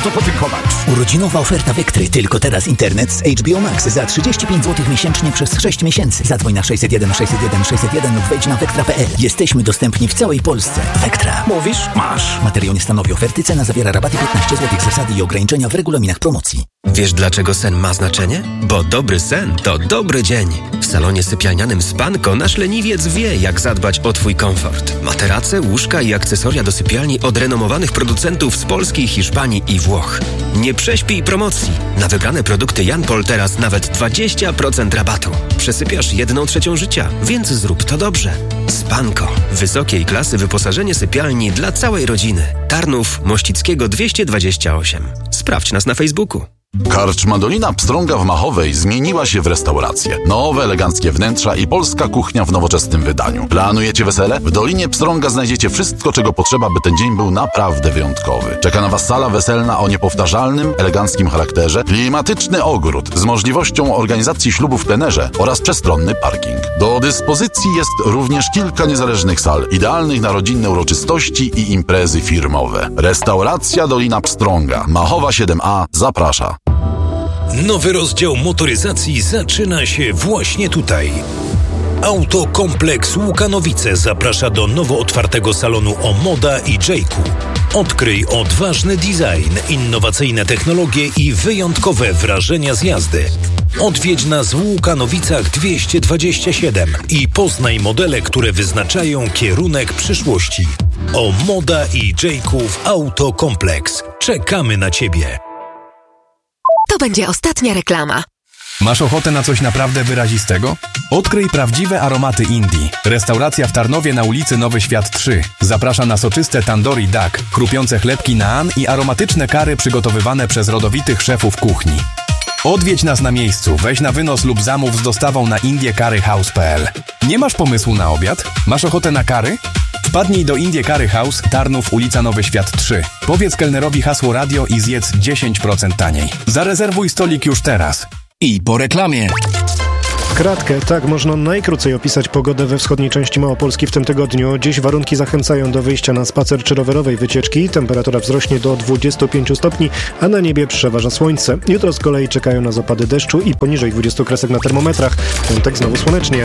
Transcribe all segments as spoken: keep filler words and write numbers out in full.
co podziękować. Urodzinowa oferta Vectry. Tylko teraz internet z H B O Max za trzydzieści pięć złotych miesięcznie przez sześć miesięcy. Zadzwoń na sześćset jeden sześćset jeden sześćset jeden lub wejdź na vectra kropka p l. Jesteśmy dostępni w całej Polsce. Vectra. Mówisz? Masz. Materiał nie stanowi oferty. Cena zawiera rabaty piętnaście złotych. Zasady i ograniczenia w regulaminach promocji. Wiesz, dlaczego sen ma znaczenie? Bo dobry sen to dobry dzień. W salonie sypialnianym Spanko nasz leniwiec wie, jak zadbać o twój komfort. Materace, łóżka i akcesoria do sypialni od renomowanych producentów z Polski, Hiszpanii i Włoch. Nie prześpij promocji. Na wybrane produkty Janpol teraz nawet dwadzieścia procent rabatu. Przesypiasz jedną trzecią życia, więc zrób to dobrze. Spanko. Wysokiej klasy wyposażenie sypialni dla całej rodziny. Tarnów Mościckiego dwieście dwadzieścia osiem. Sprawdź nas na Facebooku. Karczma Dolina Pstrąga w Machowej zmieniła się w restaurację. Nowe, eleganckie wnętrza i polska kuchnia w nowoczesnym wydaniu. Planujecie wesele? W Dolinie Pstrąga znajdziecie wszystko, czego potrzeba, by ten dzień był naprawdę wyjątkowy. Czeka na Was sala weselna o niepowtarzalnym, eleganckim charakterze, klimatyczny ogród z możliwością organizacji ślubu w plenerze oraz przestronny parking. Do dyspozycji jest również kilka niezależnych sal, idealnych na rodzinne uroczystości i imprezy firmowe. Restauracja Dolina Pstrąga, Machowa siedem A zaprasza. Nowy rozdział motoryzacji zaczyna się właśnie tutaj. Autokompleks Łukanowice zaprasza do nowo otwartego salonu Omoda i Jayku. Odkryj odważny design, innowacyjne technologie i wyjątkowe wrażenia z jazdy. Odwiedź nas w Łukanowicach dwieście dwadzieścia siedem i poznaj modele, które wyznaczają kierunek przyszłości. Omoda i Jayków Autokompleks. Czekamy na Ciebie. To będzie ostatnia reklama. Masz ochotę na coś naprawdę wyrazistego? Odkryj prawdziwe aromaty Indii. Restauracja w Tarnowie na ulicy Nowy Świat trzy. Zaprasza na soczyste tandoori duck, chrupiące chlebki naan i aromatyczne kary przygotowywane przez rodowitych szefów kuchni. Odwiedź nas na miejscu, weź na wynos lub zamów z dostawą na indie curry house kropka p l. Nie masz pomysłu na obiad? Masz ochotę na kary? Wpadnij do Indie Curry House, Tarnów, ulica Nowy Świat trzy. Powiedz kelnerowi hasło radio i zjedz dziesięć procent taniej. Zarezerwuj stolik już teraz. I po reklamie. Kratkę, tak można najkrócej opisać pogodę we wschodniej części Małopolski w tym tygodniu. Dziś warunki zachęcają do wyjścia na spacer czy rowerowej wycieczki. Temperatura wzrośnie do dwudziestu pięciu stopni, a na niebie przeważa słońce. Jutro z kolei czekają nas opady deszczu i poniżej dwudziestu kresek na termometrach. W piątek znowu słonecznie.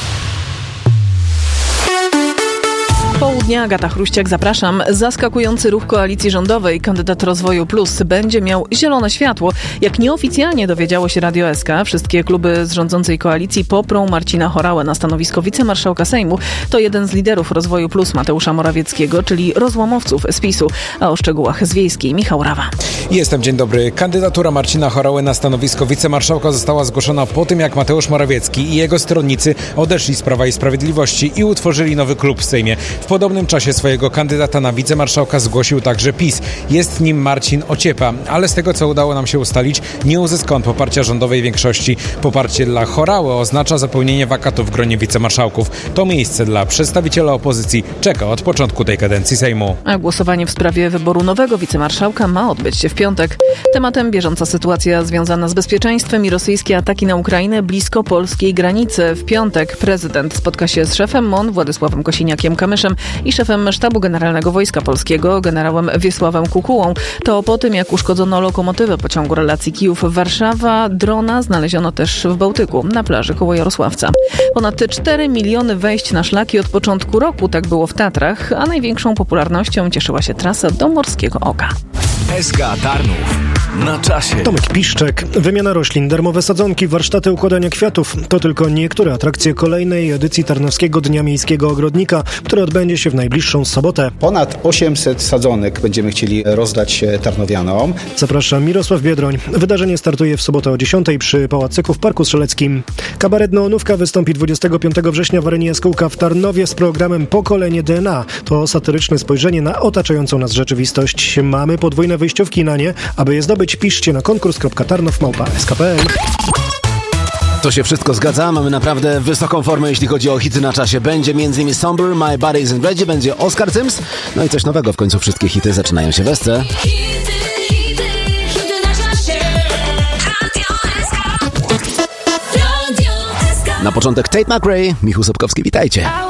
Południa, Agata Chruściak, zapraszam. Zaskakujący ruch koalicji rządowej, kandydat Rozwoju Plus, będzie miał zielone światło. Jak nieoficjalnie dowiedziało się Radio S K, wszystkie kluby z rządzącej koalicji poprą Marcina Horałę na stanowisko wicemarszałka Sejmu. To jeden z liderów Rozwoju Plus Mateusza Morawieckiego, czyli rozłamowców z PiSu. A o szczegółach z Wiejskiej Michał Rawa. Jestem, dzień dobry. Kandydatura Marcina Horały na stanowisko wicemarszałka została zgłoszona po tym, jak Mateusz Morawiecki i jego stronnicy odeszli z Prawa i Sprawiedliwości i utworzyli nowy klub w Sejmie. W podobnym czasie swojego kandydata na wicemarszałka zgłosił także PiS. Jest nim Marcin Ociepa, ale z tego, co udało nam się ustalić, nie uzyska on poparcia rządowej większości. Poparcie dla Horały oznacza zapełnienie wakatu w gronie wicemarszałków. To miejsce dla przedstawiciela opozycji czeka od początku tej kadencji Sejmu. A głosowanie w sprawie wyboru nowego wicemarszałka ma odbyć się w piątek. Tematem bieżąca sytuacja związana z bezpieczeństwem i rosyjskie ataki na Ukrainę blisko polskiej granicy. W piątek prezydent spotka się z szefem M O N Władysławem Kosiniakiem-Kamyszem i szefem Sztabu Generalnego Wojska Polskiego generałem Wiesławem Kukułą. To po tym, jak uszkodzono lokomotywę pociągu relacji Kijów-Warszawa, drona znaleziono też w Bałtyku, na plaży koło Jarosławca. Ponad cztery miliony wejść na szlaki od początku roku, tak było w Tatrach, a największą popularnością cieszyła się trasa do Morskiego Oka. S K Tarnów. Na czasie. Tomek Piszczek. Wymiana roślin, darmowe sadzonki, warsztaty układania kwiatów. To tylko niektóre atrakcje kolejnej edycji Tarnowskiego Dnia Miejskiego Ogrodnika, które odbędzie się w najbliższą sobotę. Ponad osiemset sadzonek będziemy chcieli rozdać tarnowianom. Zapraszam Mirosław Biedroń. Wydarzenie startuje w sobotę o dziesiątej przy Pałacyku w Parku Strzeleckim. Kabaret Neonówka wystąpi dwudziestego piątego września w arenie Jaskółka w Tarnowie z programem Pokolenie D N A. To satyryczne spojrzenie na otaczającą nas rzeczywistość. Mamy podwójne wyjściówki na nie. Aby je zdobyć, piszcie na konkurs kropka tarnow małpa s k kropka p l. To się wszystko zgadza, mamy naprawdę wysoką formę, jeśli chodzi o hity na czasie. Będzie m.in. Somber, My Body Isn't Ready, będzie Oscar Sims, no i coś nowego, w końcu wszystkie hity zaczynają się w S C. Na początek Tate McRae, Michał Sobkowski, witajcie.